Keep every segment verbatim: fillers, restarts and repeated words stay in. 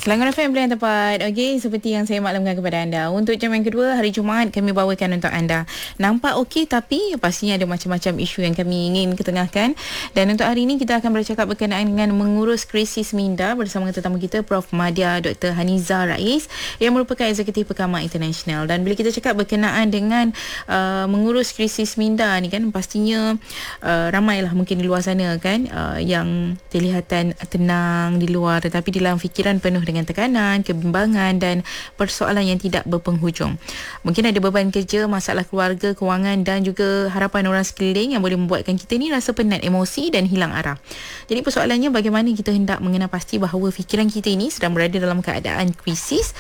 Selangor F M boleh tepat. Okey, seperti yang saya maklumkan kepada anda, untuk jam yang kedua hari Jumaat kami bawakan untuk anda. Nampak okey, tapi pastinya ada macam-macam isu yang kami ingin ketengahkan. Dan untuk hari ini kita akan bercakap berkenaan dengan mengurus krisis minda bersama tetamu kita Prof Madya Doktor Haniza Rais yang merupakan Eksekutif Pekamah International. Dan bila kita cakap berkenaan dengan uh, mengurus krisis minda ni kan, pastinya uh, ramailah mungkin di luar sana kan uh, yang kelihatan tenang di luar, tetapi di dalam fikiran penuh dengan tekanan, kebimbangan dan persoalan yang tidak berpenghujung. Mungkin ada beban kerja, masalah keluarga, kewangan dan juga harapan orang sekeliling yang boleh membuatkan kita ni rasa penat, emosi dan hilang arah. Jadi persoalannya, bagaimana kita hendak mengenal pasti bahawa fikiran kita ini sedang berada dalam keadaan krisis.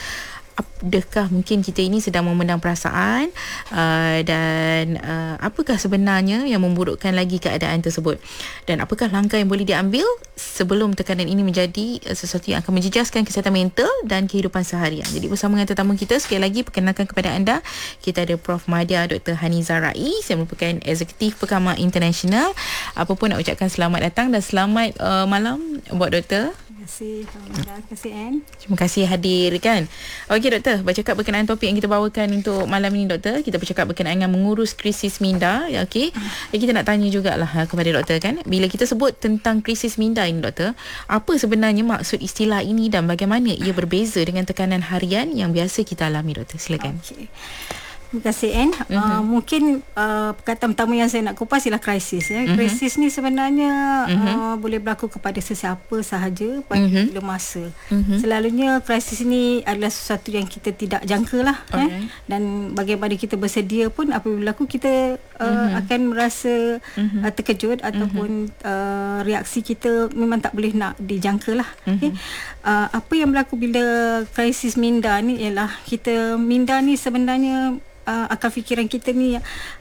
Adakah mungkin kita ini sedang memendam perasaan uh, dan uh, apakah sebenarnya yang memburukkan lagi keadaan tersebut, dan apakah langkah yang boleh diambil sebelum tekanan ini menjadi uh, sesuatu yang akan menjejaskan kesihatan mental dan kehidupan seharian. Jadi bersama dengan tetamu kita, sekali lagi perkenalkan kepada anda, kita ada Prof Madya Doktor Haniza Rais yang merupakan Eksekutif Pekamah International. Apa pun nak ucapkan selamat datang dan selamat uh, malam buat Doktor. Terima kasih. Terima kasih Anne. Terima kasih hadir kan. Okey Doktor, bercakap berkenaan topik yang kita bawakan untuk malam ini Doktor. Kita bercakap berkenaan dengan mengurus krisis minda. Ya, okey. Jadi kita nak tanya jugalah kepada Doktor kan, bila kita sebut tentang krisis minda ini Doktor, apa sebenarnya maksud istilah ini dan bagaimana ia berbeza dengan tekanan harian yang biasa kita alami Doktor? Silakan. Okey. Terima kasih Anne. Uh-huh. Uh, mungkin uh, perkataan pertama yang saya nak kupas ialah krisis. Ya. Uh-huh. Krisis ni sebenarnya uh-huh. uh, boleh berlaku kepada sesiapa sahaja pada uh-huh. bila masa. Uh-huh. Selalunya krisis ni adalah sesuatu yang kita tidak jangka lah. Okay. Eh. Dan bagaimana kita bersedia pun apabila berlaku, kita uh, uh-huh. akan merasa uh-huh. uh, terkejut ataupun uh-huh. uh, reaksi kita memang tak boleh nak dijangka lah. Uh-huh. Okay. Uh, apa yang berlaku bila krisis minda ni ialah kita, minda ni sebenarnya Uh, akal fikiran kita ni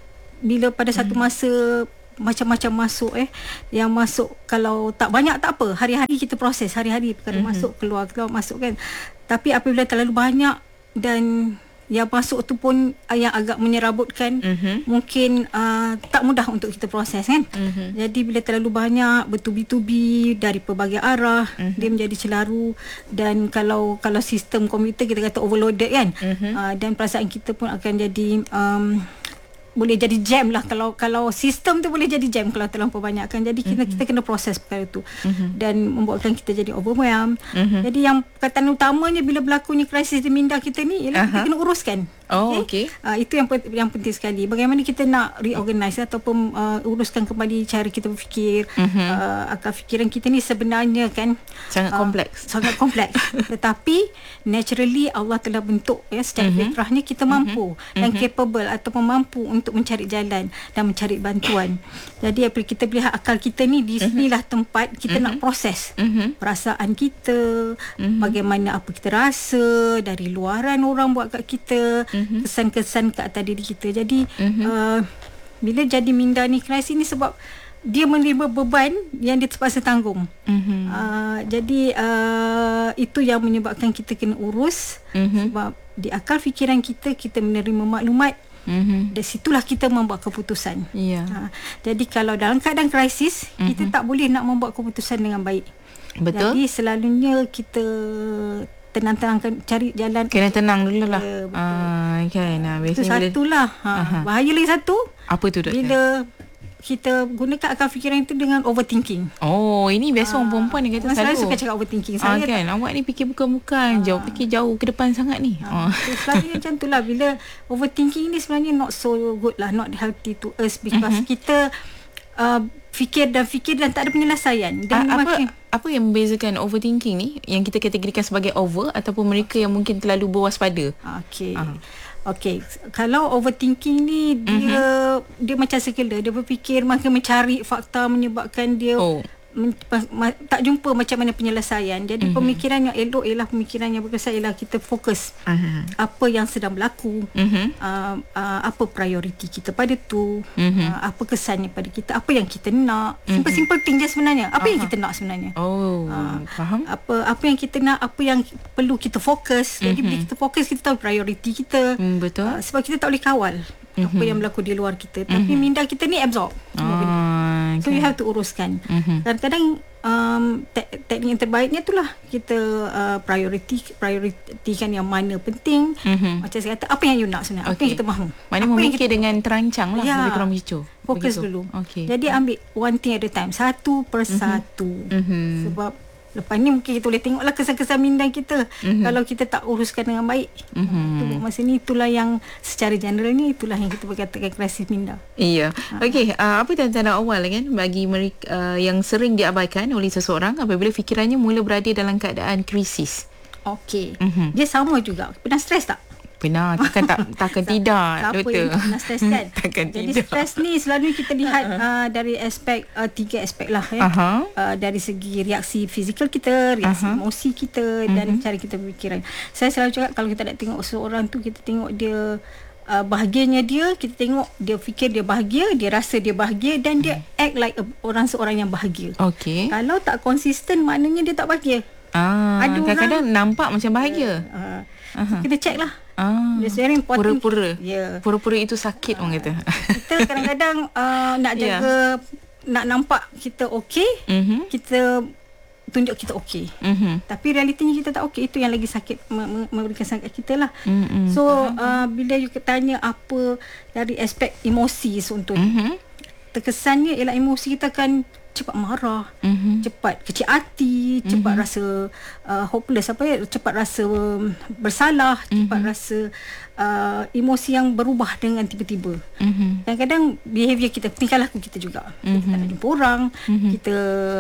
bila pada satu masa macam-macam masuk eh yang masuk, kalau tak banyak tak apa, hari-hari kita proses, hari-hari perkara mm-hmm. masuk keluar keluar masuk kan, tapi apabila terlalu banyak dan yang masuk tu pun uh, yang agak menyerabutkan, mm-hmm. mungkin uh, tak mudah untuk kita proses kan. Mm-hmm. Jadi bila terlalu banyak bertubi-tubi dari pelbagai arah, mm-hmm. dia menjadi celaru, dan kalau kalau sistem komputer kita kata overloaded kan, mm-hmm. uh, dan perasaan kita pun akan jadi um, boleh jadi jam lah. Kalau kalau sistem tu boleh jadi jam kalau terlalu banyakkan. Jadi kita, mm-hmm. kita kena proses perkara tu, mm-hmm. dan membuatkan kita jadi overwhelmed. Mm-hmm. Jadi yang perkataan utamanya bila berlakunya krisis di minda kita ni ialah uh-huh. kita kena uruskan. Oh, okey. Okay? Uh, itu yang yang penting sekali. Bagaimana kita nak reorganize ataupun uh, uruskan kembali cara kita berfikir. Mm-hmm. Uh, akal fikiran kita ni sebenarnya kan sangat uh, kompleks. Sangat kompleks. Tetapi naturally Allah telah bentuk ya secara mm-hmm. fitrahnya kita mampu mm-hmm. dan capable ataupun mampu untuk mencari jalan dan mencari bantuan. Jadi apabila kita lihat akal kita ni, di sinilah mm-hmm. tempat kita mm-hmm. nak proses mm-hmm. perasaan kita, mm-hmm. bagaimana apa kita rasa, dari luaran orang buat kat kita, mm-hmm. kesan-kesan ke atas diri kita. Jadi mm-hmm. uh, bila jadi minda ni krisis ni sebab dia menerima beban yang dia terpaksa tanggung. Mm-hmm. Uh, jadi uh, itu yang menyebabkan kita kena urus, mm-hmm. sebab di akal fikiran kita, kita menerima maklumat, mm-hmm. dari situlah kita membuat keputusan. Yeah. Uh, jadi kalau dalam keadaan krisis, mm-hmm. kita tak boleh nak membuat keputusan dengan baik. Betul. Jadi selalunya kita tenang-tenang, cari jalan. Kena tenang dulu lah. Ya, ah, kan. Nah, itu satulah. Ha, bahaya lagi satu. Apa tu Doktor? Bila kita gunakan akal fikiran itu dengan overthinking. Oh, ini biasa orang perempuan ni kata selalu. Saya suka cakap overthinking. Ah, Saya kan, tak, awak ni fikir bukan-bukan, ah. jauh, fikir jauh ke depan sangat ni. Ah. So, selalunya macam tu lah. Bila overthinking ni sebenarnya not so good lah, not healthy to us, because uh-huh. kita uh, fikir dan fikir dan tak ada penyelesaian. Dan A- apa makin, apa yang membezakan overthinking ni yang kita kategorikan sebagai over ataupun mereka yang mungkin terlalu berwaspada? Okey. Uh-huh. Okey, kalau overthinking ni dia uh-huh. dia macam sekelah, dia berfikir, maka mencari fakta menyebabkan dia oh. men, ma, tak jumpa macam mana penyelesaian. Jadi uh-huh. pemikiran yang elok ialah pemikiran yang berkesan, ialah kita fokus uh-huh. apa yang sedang berlaku, uh-huh. uh, uh, apa prioriti kita pada tu, uh-huh. uh, apa kesannya pada kita, apa yang kita nak. Simple-simple thing je sebenarnya. Apa uh-huh. yang kita nak sebenarnya. Oh, uh, faham. Apa apa yang kita nak, apa yang perlu kita fokus. Jadi uh-huh. bila kita fokus, kita tahu prioriti kita. Mm, betul. Uh, sebab kita tak boleh kawal uh-huh. apa yang berlaku di luar kita. Tapi uh-huh. minda kita ni absorb. Oh, so okay. you have to uruskan. uh-huh. Kadang-kadang um, te- teknik yang terbaiknya itulah kita uh, priority prioritikan yang mana penting. Mm-hmm. Macam saya kata, apa yang you nak sebenarnya, okay. apa yang kita mahu, mana memikir kita, dengan terancang lah, ya, lebih kurang begitu. Fokus begitu. dulu. Okay. Jadi ambil one thing at a time, satu per mm-hmm. satu. Mm-hmm. Sebab lepas ni mungkin kita boleh tengoklah kesan-kesan minda kita, mm-hmm. kalau kita tak uruskan dengan baik. Mm-hmm. Itu masa ni, itulah yang secara general ni, itulah yang kita berkatakan krisis minda. Iya. Ha. Okey, uh, apa tanda-tanda awal kan bagi mereka uh, yang sering diabaikan oleh seseorang apabila fikirannya mula berada dalam keadaan krisis? Okey. Mm-hmm. Dia sama juga. Pernah stres tak? Pernah, takkan tak takkan tidak, doktor. Siapa yang pernah stres kan? Takkan Jadi tidak. stres ni selalu kita lihat uh, dari aspek uh, tiga aspek lah ya. Uh-huh. Uh, dari segi reaksi fizikal kita, reaksi uh-huh. emosi kita, uh-huh. dan cara kita berfikiran. Saya selalu cakap, kalau kita nak tengok seorang tu, kita tengok dia uh, bahagianya dia, kita tengok dia fikir dia bahagia, dia rasa dia bahagia, dan dia uh-huh. act like a, orang seorang yang bahagia. Okey. Kalau tak konsisten, maknanya dia tak bahagia. Ah, ada kadang-kadang orang nampak macam bahagia. Uh, uh, uh-huh. Kita check lah. Ah, it's very important. Pura-pura. Yeah. Pura-pura itu sakit, orang kata. Kita kadang-kadang uh, nak jaga, yeah. nak nampak kita okey, mm-hmm. kita tunjuk kita okey. Mm-hmm. Tapi realitinya kita tak okey. Itu yang lagi sakit, memberikan sakit kita lah. Mm-hmm. So uh, bila you tanya apa dari aspek emosi contohnya, mm-hmm. terkesannya ialah emosi kita akan cepat marah, mm-hmm. cepat kecil hati, mm-hmm. cepat rasa uh, hopeless, apa ya, cepat rasa um, bersalah, mm-hmm. cepat rasa uh, emosi yang berubah dengan tiba-tiba. Mm-hmm. Kadang-kadang behavior kita, tingkah laku kita juga. Mm-hmm. Kita tak nak jumpa orang, mm-hmm. kita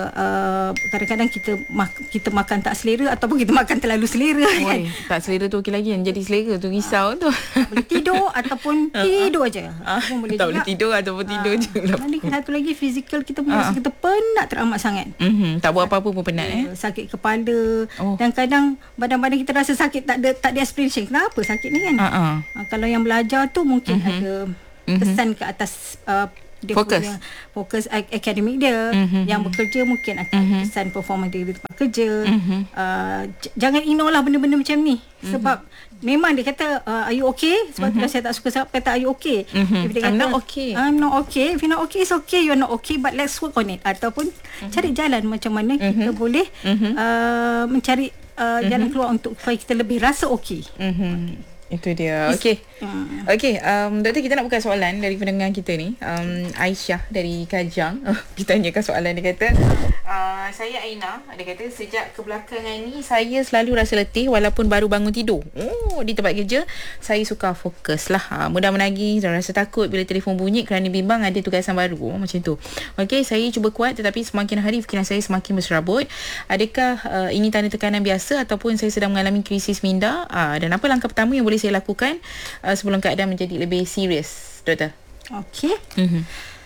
uh, kadang-kadang kita mak- kita makan tak selera, ataupun kita makan terlalu selera. Oi, kan? Tak selera tu okey lagi, yang jadi selera tu risau tu. Boleh tidur ataupun tidur aja. Uh-huh. Boleh tak juga. Boleh tidur ataupun uh, tidur je. Nanti satu lagi fizikal kita punya uh-huh. kita penat teramat sangat. Mm-hmm. Tak buat apa-apa pun penat ya, eh. Sakit kepala. Oh. Dan kadang badan-badan kita rasa sakit, tak ada tak ada explanation. Kenapa sakit ni kan? Uh-uh. Uh, kalau yang belajar tu mungkin mm-hmm. ada kesan mm-hmm. ke atas uh, dia fokus punya, fokus akademik dia. Mm-hmm. Yang bekerja mungkin akan mm-hmm. kesan performa dia di tempat kerja. Mm-hmm. Uh, j- jangan ignore lah benda-benda macam ni. Mm-hmm. Sebab memang dia kata uh, are you okay? Sebab mm-hmm. tu saya tak suka sebab kata are you okay? Mm-hmm. If dia I'm kata, not okay. I'm not okay. If you're not okay, it's okay. You're not okay, but let's work on it. Ataupun mm-hmm. cari jalan macam mana mm-hmm. kita boleh mm-hmm. uh, mencari uh, mm-hmm. jalan keluar untuk supaya kita lebih rasa okey. Mm-hmm. Itu dia. Okey. Hmm. Okey, um, doktor, kita nak buka soalan dari pendengar kita ni. Um, Aisyah dari Kajang. Kita tanyakan soalan, dia kata, uh, saya Aina, dia kata sejak kebelakangan ni saya selalu rasa letih walaupun baru bangun tidur. Oh, di tempat kerja saya suka fokus lah. Uh, mudah menagih dan rasa takut bila telefon bunyi kerana bimbang ada tugasan baru. Oh, macam tu. Okey, saya cuba kuat tetapi semakin hari fikiran saya semakin berserabut. Adakah uh, ini tanda tekanan biasa ataupun saya sedang mengalami krisis minda? Uh, dan apa langkah pertama yang boleh saya lakukan uh, sebelum keadaan menjadi lebih serius, doktor? Okey. Mm-hmm.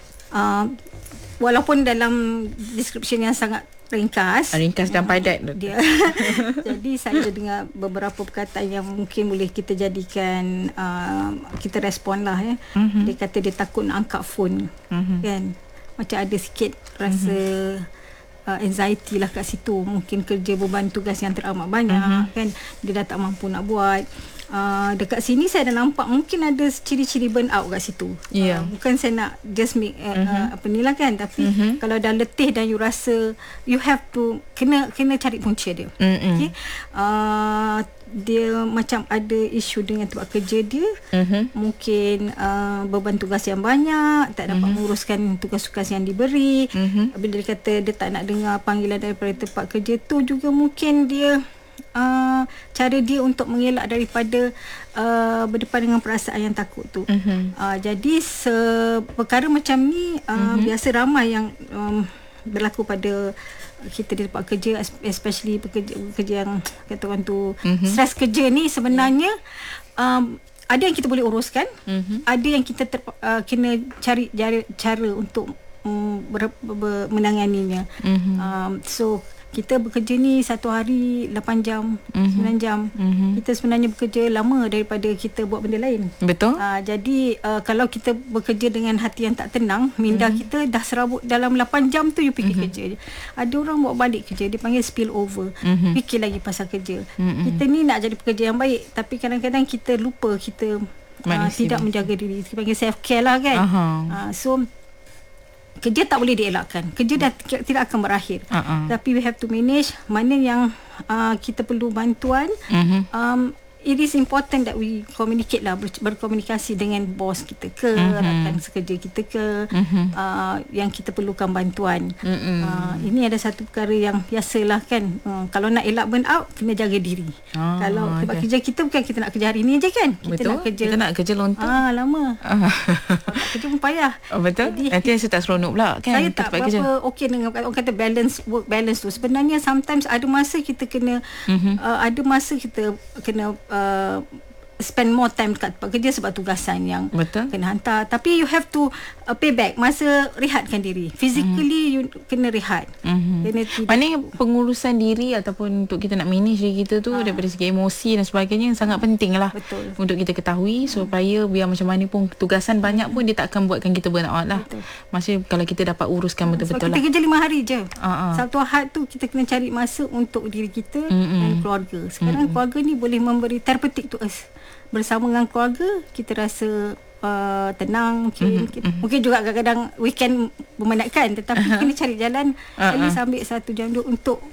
Uh, walaupun dalam description yang sangat ringkas, ringkas dan padat, dia, jadi saya dengar beberapa perkataan yang mungkin boleh kita jadikan uh, kita respon lah ya. Mm-hmm. Dia kata dia takut nak angkat phone, mm-hmm. kan, macam ada sikit rasa mm-hmm. Uh, anxiety lah kat situ. Mungkin kerja beban tugas yang teramat banyak, uh-huh. kan, dia dah tak mampu nak buat. Uh, dekat sini saya dah nampak mungkin ada ciri-ciri burn out kat situ. Yeah. Uh, bukan saya nak just make uh, uh-huh. uh, apa ni lah kan, tapi uh-huh. kalau dah letih dan you rasa you have to kena kena cari punca dia. Uh-huh. Okay. Uh, dia macam ada isu dengan tempat kerja dia. Uh-huh. Mungkin uh, beban tugas yang banyak, tak dapat uh-huh. menguruskan tugas-tugas yang diberi. Uh-huh. Bila dia kata dia tak nak dengar panggilan daripada tempat kerja tu, juga mungkin dia uh, cara dia untuk mengelak daripada uh, berdepan dengan perasaan yang takut tu. Uh-huh. Uh, jadi se- perkara macam ni uh, uh-huh. biasa ramai yang um, berlaku pada kita di tempat kerja, especially pekerja, pekerja yang kata orang tu mm-hmm. stres kerja ni sebenarnya um, ada yang kita boleh uruskan, mm-hmm. ada yang kita ter, uh, kena cari cara, cara untuk um, ber, ber, menanganinya. Mm-hmm. Um, so kita bekerja ni satu hari lapan jam, mm-hmm. sembilan jam. Mm-hmm. Kita sebenarnya bekerja lama daripada kita buat benda lain. Betul. Uh, jadi uh, kalau kita bekerja dengan hati yang tak tenang, minda mm-hmm. kita dah serabut dalam lapan jam tu you fikir mm-hmm. kerja je. Ada orang bawa balik kerja, dia panggil spill over. Mm-hmm. Fikir lagi pasal kerja. Mm-hmm. Kita ni nak jadi pekerja yang baik, tapi kadang-kadang kita lupa, kita uh, tidak menjaga diri. Kita panggil self care lah kan. Uh-huh. Uh, so kerja tak boleh dielakkan. Kerja dah t- tidak akan berakhir. Uh-uh. Tapi we have to manage mana yang uh, kita perlu bantuan. Uh-huh. Um, it is important that we communicate lah, ber- berkomunikasi dengan bos kita ke, uh-huh. rakan sekerja kita ke, uh-huh. uh, yang kita perlukan bantuan. Uh-huh. Uh, ini ada satu perkara yang biasalah kan. Uh, kalau nak elak burn out, kena jaga diri. Oh, kalau sebab okay. kerja kita bukan kita nak kerja hari ni je kan. Kita betul. nak kerja. Kita nak kerja lontong. Ah, lama. Ah. Nak kerja pun payah. Oh, betul. Jadi, nanti saya tak seronok pula kan. Saya tak berapa okey dengan orang kata balance, work balance tu. Sebenarnya sometimes ada masa kita kena, uh-huh. uh, ada masa kita kena uh, spend more time kat tempat kerja sebab tugasan yang betul. Kena hantar. Tapi you have to uh, pay back. Masa rehatkan diri. Physically mm. you kena rehat. Mm-hmm. Kena maknanya pengurusan diri ataupun untuk kita nak manage diri kita tu ha. daripada segi emosi dan sebagainya sangat penting lah. Betul. Untuk kita ketahui supaya biar macam mana pun tugasan banyak pun dia tak akan buatkan kita burn out lah. Betul. Maksudnya kalau kita dapat uruskan betul-betul sebab lah. Kita kerja lima hari je. Uh-huh. Sabtu Ahad tu kita kena cari masa untuk diri kita mm-hmm. dan keluarga. Sekarang mm-hmm. keluarga ni boleh memberi therapeutic to us. Bersama dengan keluarga kita rasa uh, tenang mungkin mm-hmm. kita, mungkin juga kadang-kadang weekend memenatkan tetapi uh-huh. kena cari jalan uh-huh. at least ambil satu jam dulu untuk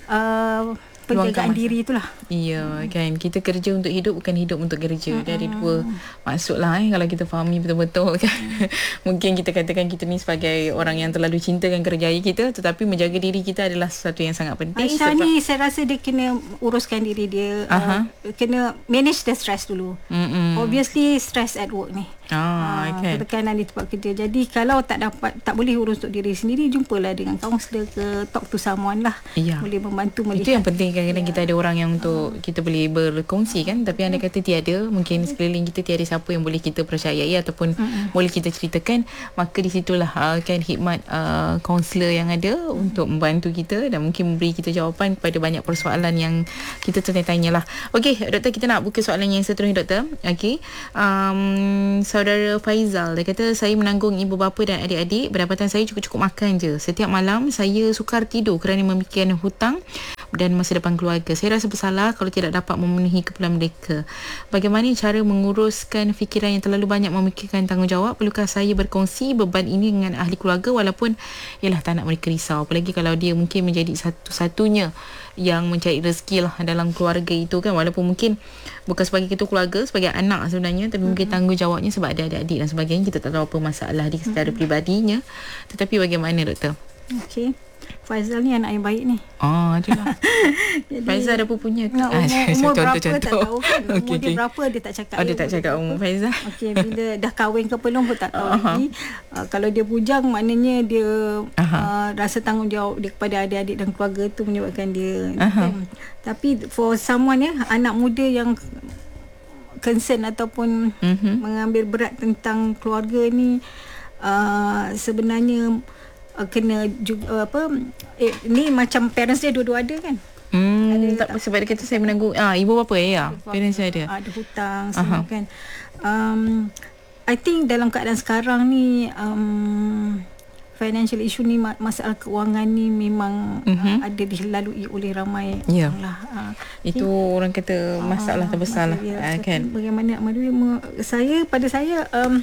uh, penjagaan diri itulah. Ya kan, kita kerja untuk hidup bukan hidup untuk kerja. Mm-hmm. Dari dua maksudlah eh, kalau kita fahami betul-betul kan. Mungkin kita katakan kita ni sebagai orang yang terlalu cintakan kerjaya kita, tetapi menjaga diri kita adalah sesuatu yang sangat penting. Aisyah sebab ni saya rasa dia kena uruskan diri dia, uh, kena manage the stress dulu. Mm-hmm. Obviously stress at work ni. Ah, uh, okay. Tekanan di tempat kerja. Jadi kalau tak dapat, tak boleh urus untuk diri sendiri, jumpalah dengan kaunselor ke, talk to someone lah. Ya. Boleh membantu melihat. Itu yang penting. Kadang-kadang ya. kita ada orang yang untuk uh. kita boleh berkongsi kan, tapi anda kata tiada, mungkin sekeliling kita tiada siapa yang boleh kita percayai ataupun uh-uh. boleh kita ceritakan, maka di situlah uh, kan hikmat kaunselor uh, yang ada uh. untuk membantu kita dan mungkin memberi kita jawapan kepada banyak persoalan yang kita tanya-tanya lah. Okey, doktor, kita nak buka soalan yang seterusnya, doktor. Okey. Um, Saudara Faizal, dia kata saya menanggung ibu bapa dan adik-adik, pendapatan saya cukup-cukup makan je. Setiap malam saya sukar tidur kerana memikirkan hutang dan masa depan keluarga. Saya rasa bersalah kalau tidak dapat memenuhi keperluan mereka. Bagaimana cara menguruskan fikiran yang terlalu banyak memikirkan tanggungjawab? Perlukah saya berkongsi beban ini dengan ahli keluarga walaupun ialah tak nak mereka risau? Apalagi kalau dia mungkin menjadi satu-satunya yang mencari rezeki lah dalam keluarga itu kan, walaupun mungkin bukan sebagai kita keluarga, sebagai anak sebenarnya, tapi mm-hmm. mungkin tanggungjawabnya sebab ada adik-adik dan sebagainya, kita tak tahu apa masalah dia secara mm-hmm. peribadinya. Tetapi bagaimana, doktor? Okey, Faizal ni anak yang baik ni. Oh, itulah. Faizal ada punya. Nah, umur, umur contoh, berapa contoh. Tak tahu kan. Umur okay, dia okay. berapa dia tak cakap. Oh, dia tak cakap umur Faizal. Okey, bila dah kahwin ke belum pun tak tahu uh-huh. lagi. Uh, kalau dia bujang, maknanya dia uh-huh. uh, rasa tanggungjawab dia kepada adik-adik dan keluarga tu menyebabkan dia. Uh-huh. Kan. Tapi for someone ya, anak muda yang concern ataupun uh-huh. mengambil berat tentang keluarga ni, uh, sebenarnya Uh, kena juga uh, apa eh, ni macam parents dia dua-dua ada kan. Hmm, ada, tak sebab dia kata saya menanggung ah ibu bapa ya. Parents dia ada. Ada hutang semua uh-huh. kan. Um I think dalam keadaan sekarang ni um financial issue ni, masalah keuangan ni memang uh-huh. uh, ada dilalui oleh ramai yeah. orang lah. Uh, Itu okay. orang kata masalah uh, terbesar lah uh, kan. Bagaimana Madwi, saya pada saya um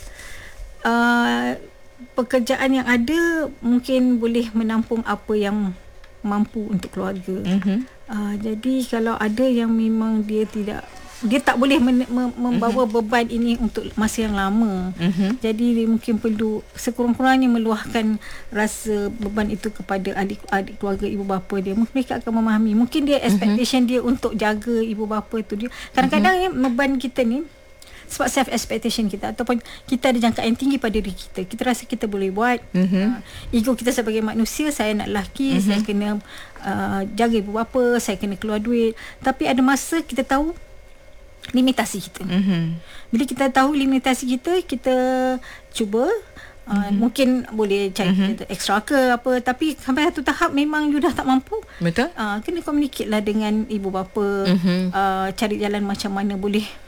uh, pekerjaan yang ada mungkin boleh menampung apa yang mampu untuk keluarga. Mm-hmm. Uh, jadi kalau ada yang memang dia tidak, dia tak boleh men- mem- membawa mm-hmm. beban ini untuk masa yang lama. Mm-hmm. Jadi dia mungkin perlu sekurang-kurangnya meluahkan rasa beban itu kepada adik-adik keluarga ibu bapa dia. Mungkin mereka akan memahami. Mungkin dia expectation mm-hmm. dia untuk jaga ibu bapa tu dia. Kadang-kadang mm-hmm. ya, beban kita ni sebab self expectation kita ataupun kita ada jangkaan tinggi pada diri kita. Kita rasa kita boleh buat. Mm-hmm. Uh, ego kita sebagai manusia, saya nak lelaki, mm-hmm. saya kena uh, jaga ibu bapa, saya kena keluar duit. Tapi ada masa kita tahu limitasi kita. Mm-hmm. Bila kita tahu limitasi kita, kita cuba uh, mm-hmm. mungkin boleh cari mm-hmm. extra ke apa, tapi sampai satu tahap memang you dah tak mampu. Betul. Uh, kena communicate lah dengan ibu bapa, mm-hmm. uh, cari jalan macam mana boleh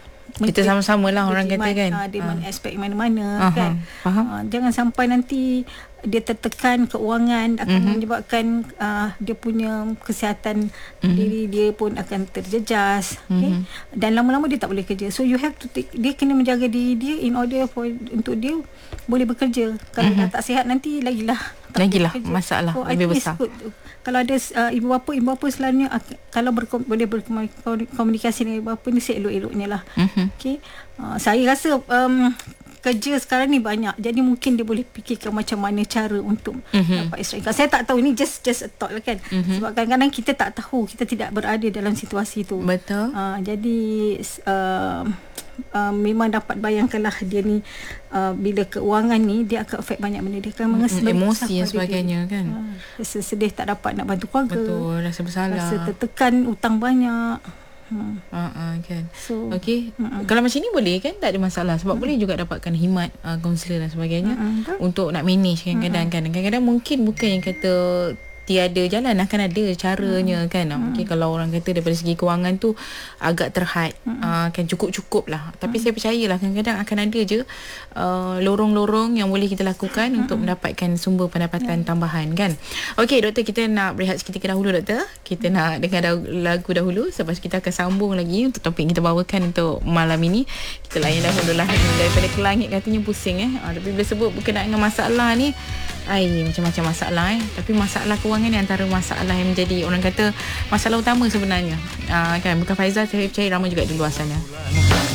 kita sama-sama lah orang kata kan. Uh, dia mana aspek mana-mana Aha, kan. faham. Uh, jangan sampai nanti dia tertekan keuangan akan mm-hmm. menyebabkan uh, dia punya kesihatan mm-hmm. diri dia pun akan terjejas. Okay? Mm-hmm. Dan lama-lama dia tak boleh kerja. So you have to take, dia kena menjaga diri dia in order for untuk dia boleh bekerja. Kalau mm-hmm. dah tak sihat nanti lagilah lagilah masalah so, lebih besar. Kalau ada uh, ibu bapa, ibu bapa selalunya uh, kalau berkom, boleh berkomunikasi dengan ibu bapa ni seelok-eloknya lah. Mm-hmm. Okay? Uh, saya rasa um, kerja sekarang ni banyak, jadi mungkin dia boleh fikirkan macam mana cara untuk mm-hmm. dapat extra income. Saya tak tahu, ni just just a thought lah kan. Mm-hmm. Sebab kadang-kadang kita tak tahu, kita tidak berada dalam situasi tu. Betul. Uh, jadi uh, uh, memang dapat bayangkanlah dia ni uh, bila keuangan ni dia akan efek banyak benda. Dia akan mengesah mm, emosi dan sebagainya dia. Kan. Uh, rasa sedih tak dapat nak bantu keluarga. Betul, rasa bersalah. Rasa tertekan, hutang banyak. Hmm. Uh-uh, kan. So, okey. uh-uh. Kalau macam ni boleh kan, tak ada masalah sebab uh-uh. boleh juga dapatkan khidmat uh, kaunselor dan sebagainya uh-uh. untuk nak manage kadang-kadang uh-uh. kan. Kadang-kadang mungkin bukan yang kata tiada jalan, akan ada caranya hmm. kan. Hmm. Okey, kalau orang kata daripada segi kewangan tu agak terhad, hmm. uh, kan cukup-cukup lah. Tapi hmm. saya percayalah kadang-kadang akan ada je uh, lorong-lorong yang boleh kita lakukan hmm. untuk mendapatkan sumber pendapatan hmm. tambahan kan. Okey doktor, kita nak berehat seketika dahulu doktor. Kita hmm. nak dengar lagu dahulu, sebab kita akan sambung lagi untuk topik yang kita bawakan untuk malam ini. Kita layan dahulu lah daripada ke langit katanya pusing eh. Uh, tapi bila sebut berkenaan dengan masalah ni, ai macam-macam masalah eh. Tapi masalah kewangan ni antara masalah yang menjadi orang kata masalah utama sebenarnya. Uh, kan bukan Faizal, saya percaya ramai juga di luar sana.